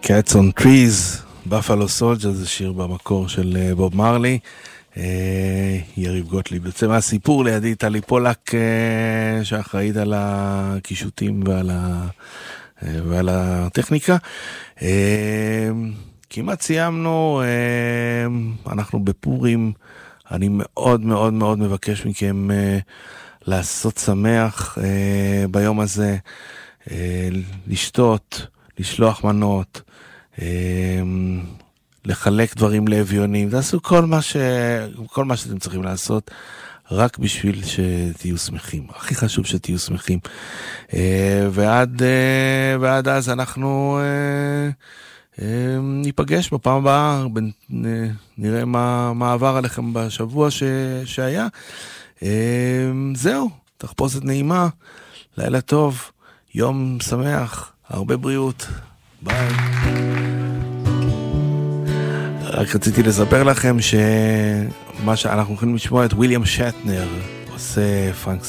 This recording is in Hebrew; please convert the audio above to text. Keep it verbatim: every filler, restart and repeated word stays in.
Cats on Trees, Buffalo Soldier, זה שיר במקור של בוב מרלי. יריב גוטליב יוצא מהסיפור, לידי טלי פולק שאחראית על הקישוטים ועל, ה... ועל הטכניקה. כמעט סיימנו, אנחנו בפורים, אני מאוד מאוד מאוד מבקש מכם לעשות שמח ביום הזה, לשתות, לשלוח מנות, לחלק דברים לאביונים, תעשו כל מה ש... כל מה שאתם צריכים לעשות, רק בשביל שתהיו שמחים. הכי חשוב שתהיו שמחים. ועד, ועד אז אנחנו ניפגש בפעם הבאה, נראה מה, מה עבר עליכם בשבוע ש... שהיה. זהו, תחפושת נעימה, לילה טוב, יום שמח, הרבה בריאות, ביי. רק רציתי לספר לכם שמה שאנחנו יכולים לשמוע את וויליאם שטנר עושה פרנק